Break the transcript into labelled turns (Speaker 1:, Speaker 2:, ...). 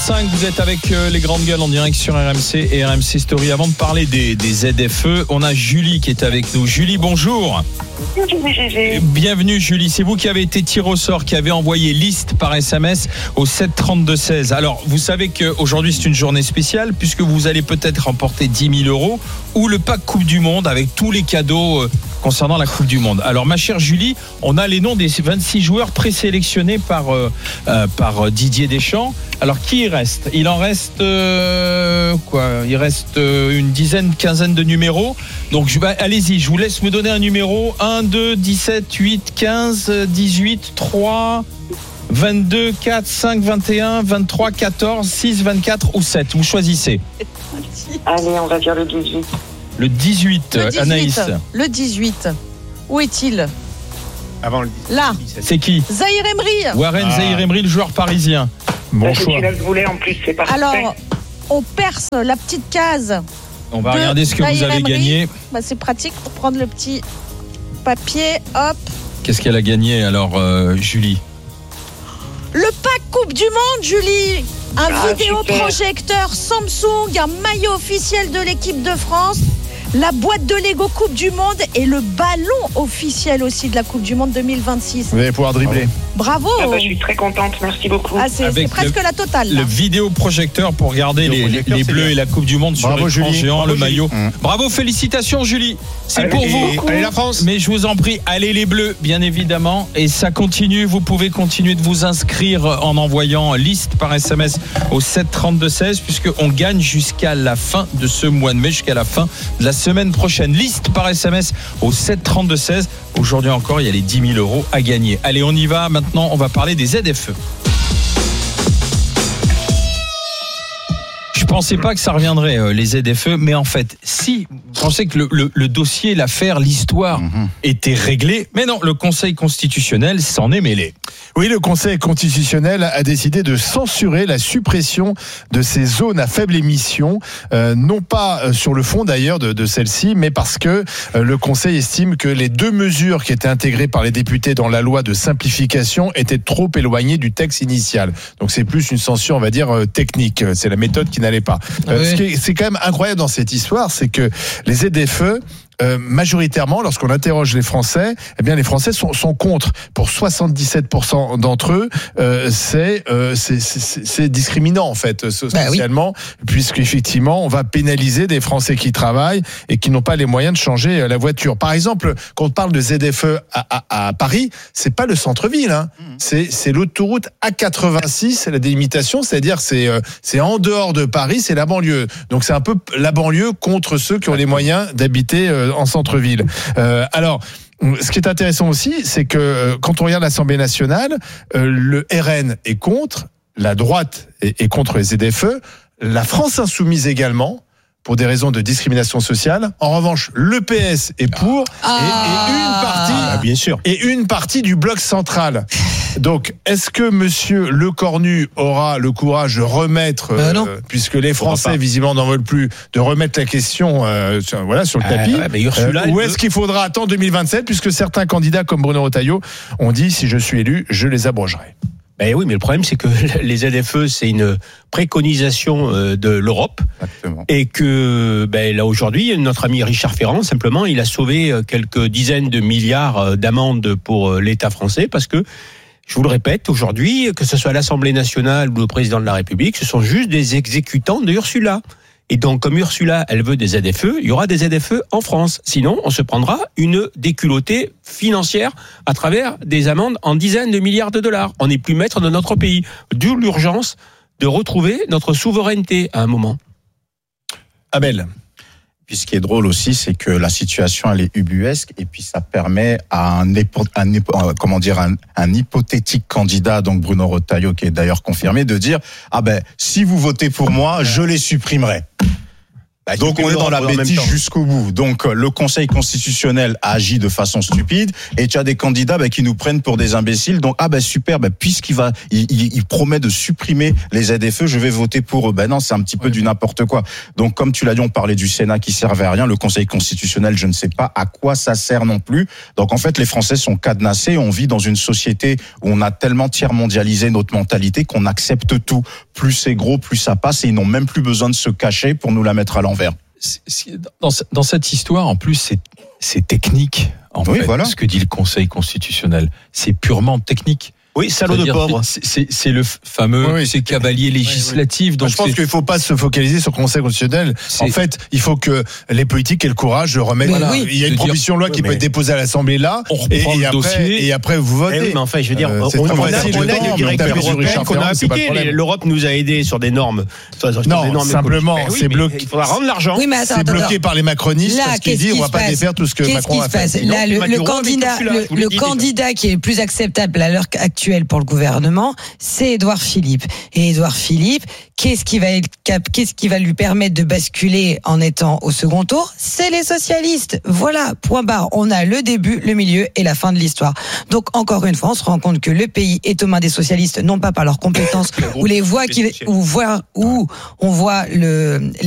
Speaker 1: 8h05, vous êtes avec les grandes gueules en direct sur RMC et RMC Story. Avant de parler des ZFE, on a Julie qui est avec nous. Julie, bonjour. Bienvenue Julie, c'est vous qui avez été tirée au sort, qui avez envoyé liste par SMS au 732-16. Alors, vous savez qu'aujourd'hui c'est une journée spéciale puisque vous allez peut-être remporter 10 000 € ou le pack Coupe du Monde avec tous les cadeaux concernant la Coupe du Monde. Alors, ma chère Julie, on a les noms des 26 joueurs présélectionnés par Didier Deschamps. Alors, qui il reste ? Il en reste il reste une dizaine, quinzaine de numéros. Donc, allez-y, je vous laisse me donner un numéro. 1, 2, 17, 8, 15, 18, 3, 22, 4, 5, 21, 23, 14, 6, 24 ou 7. Vous choisissez.
Speaker 2: Allez, on va dire le 18.
Speaker 1: Le 18, Anaïs.
Speaker 3: Le 18. Où est-il ?
Speaker 4: Avant le 17.
Speaker 3: Là.
Speaker 1: C'est qui ?
Speaker 3: Zahir Emery.
Speaker 1: Warren Zahir Emery, le joueur parisien. Bon choix.
Speaker 2: Tu le voulais en plus, c'est parfait.
Speaker 3: Alors, on perce la petite case.
Speaker 1: On va regarder ce que vous avez gagné.
Speaker 3: C'est pratique pour prendre le petit papier. Hop.
Speaker 1: Qu'est-ce qu'elle a gagné alors, Julie ?
Speaker 3: Le pack Coupe du Monde, Julie. Un vidéoprojecteur Samsung, un maillot officiel de l'équipe de France, la boîte de Lego Coupe du Monde et le ballon officiel aussi de la Coupe du Monde 2026.
Speaker 4: Vous allez pouvoir dribbler.
Speaker 3: Bravo.
Speaker 2: Je suis très contente, merci beaucoup.
Speaker 3: C'est presque la totale.
Speaker 1: Le vidéoprojecteur pour regarder les Bleus et la Coupe du Monde sur l'écran géant, le maillot. Bravo, félicitations Julie. C'est pour vous.
Speaker 4: Allez la France.
Speaker 1: Mais je vous en prie, allez les Bleus, bien évidemment. Et ça continue, vous pouvez continuer de vous inscrire en envoyant liste par SMS au 732-16 puisqu'on gagne jusqu'à la fin de ce mois de mai, jusqu'à la fin de la semaine prochaine. Liste par SMS au 732-16. Aujourd'hui encore, il y a les 10 000 € à gagner. Allez, on y va. Maintenant, on va parler des ZFE. Je pensais pas que ça reviendrait, les ZFE, mais en fait, si, vous pensez que le dossier, l'affaire, l'histoire était réglée, mais non, le Conseil constitutionnel s'en est mêlé.
Speaker 4: Oui, le Conseil constitutionnel a décidé de censurer la suppression de ces zones à faible émission, non pas sur le fond d'ailleurs de celle-ci, mais parce que le Conseil estime que les deux mesures qui étaient intégrées par les députés dans la loi de simplification étaient trop éloignées du texte initial. Donc c'est plus une censure, on va dire, technique. C'est la méthode qui n'allait pas. C'est quand même incroyable dans cette histoire, c'est que les ZFE, majoritairement, lorsqu'on interroge les Français, eh bien les Français sont contre. Pour 77% d'entre eux, c'est discriminant en fait socialement, puisqu'effectivement on va pénaliser des Français qui travaillent et qui n'ont pas les moyens de changer la voiture. Par exemple, quand on parle de ZFE à Paris, c'est pas le centre-ville, hein. C'est l'autoroute A86, la délimitation, c'est-à-dire c'est en dehors de Paris, c'est la banlieue. Donc c'est un peu la banlieue contre ceux qui ont les moyens d'habiter en centre-ville. Alors, ce qui est intéressant aussi, c'est que quand on regarde l'Assemblée nationale, le RN est contre, la droite est contre les ZFE, la France insoumise également, pour des raisons de discrimination sociale. En revanche, le PS est pour et une partie du bloc central. Donc, est-ce que monsieur Lecornu aura le courage de remettre, puisque les Français visiblement n'en veulent plus, de remettre la question sur le tapis, ou est-ce qu'il faudra attendre 2027, puisque certains candidats comme Bruno Retailleau ont dit, si je suis élu, je les abrogerai.
Speaker 5: Oui, mais le problème, c'est que les ZFE, c'est une préconisation de l'Europe. Exactement. Et que là aujourd'hui, notre ami Richard Ferrand, simplement, il a sauvé quelques dizaines de milliards d'amendes pour l'État français, parce que, je vous le répète, aujourd'hui, que ce soit l'Assemblée nationale ou le président de la République, ce sont juste des exécutants de Ursula. Et donc, comme Ursula, elle veut des ZFE, il y aura des ZFE en France. Sinon, on se prendra une déculottée financière à travers des amendes en dizaines de milliards de dollars. On n'est plus maître de notre pays. D'où l'urgence de retrouver notre souveraineté à un moment.
Speaker 4: Abel.
Speaker 6: Puis ce qui est drôle aussi, c'est que la situation elle est ubuesque et puis ça permet à un hypothétique candidat, donc Bruno Retailleau, qui est d'ailleurs confirmé, de dire si vous votez pour moi, je les supprimerai. Donc on est dans la bêtise jusqu'au bout. Donc le Conseil constitutionnel a agi de façon stupide et tu as des candidats qui nous prennent pour des imbéciles. Donc super, puisqu'il promet de supprimer les ZFE, je vais voter pour eux. Non, c'est un petit peu du n'importe quoi. Donc comme tu l'as dit, on parlait du Sénat qui servait à rien. Le Conseil constitutionnel, je ne sais pas à quoi ça sert non plus. Donc en fait, les Français sont cadenassés. On vit dans une société où on a tellement tiers-mondialisé notre mentalité qu'on accepte tout. plus c'est gros, plus ça passe, et ils n'ont même plus besoin de se cacher pour nous la mettre à l'envers.
Speaker 1: Dans cette histoire, en plus, c'est technique. En fait, voilà. Ce que dit le Conseil constitutionnel, c'est purement technique.
Speaker 5: Oui, salaud de pauvre.
Speaker 1: C'est le fameux cavalier législatif.
Speaker 4: Oui.
Speaker 1: Donc
Speaker 4: je pense qu'il ne faut pas se focaliser sur le Conseil constitutionnel. En fait, il faut que les politiques aient le courage de remettre. Il y a une proposition de loi qui peut être déposée à l'Assemblée là, et après vous votez.
Speaker 5: Mais enfin, je veux dire, on a une directive européenne qu'on a appliquée. L'Europe nous a aidés sur des normes.
Speaker 4: Non, simplement, c'est bloqué.
Speaker 5: Il faudra rendre l'argent.
Speaker 4: C'est bloqué par les macronistes parce qu'ils disent on ne va pas défaire tout ce que Macron a fait.
Speaker 3: Là, le candidat qui est le plus acceptable à l'heure actuelle pour le gouvernement, c'est Édouard Philippe. Et Édouard Philippe, qu'est-ce qui va lui permettre de basculer en étant au second tour? C'est les socialistes. Voilà, point barre. On a le début, le milieu et la fin de l'histoire. Donc, encore une fois, on se rend compte que le pays est aux mains des socialistes, non pas par leurs compétences, ou les voix où on voit